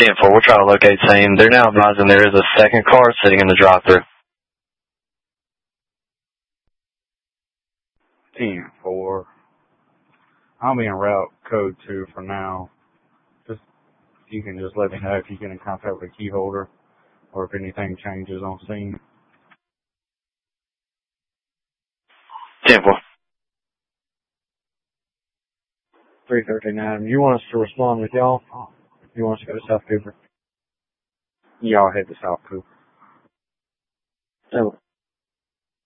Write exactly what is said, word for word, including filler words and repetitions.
ten four, we'll try to locate same. They're now advising there is a second car sitting in the drive-thru. ten four. I'll be in route code two for now. Just, you can just let me know if you get in contact with the key holder or if anything changes on scene. ten four. three thirty-nine. You want us to respond with y'all? You want us to go to South Cooper? Y'all head to South Cooper. Oh.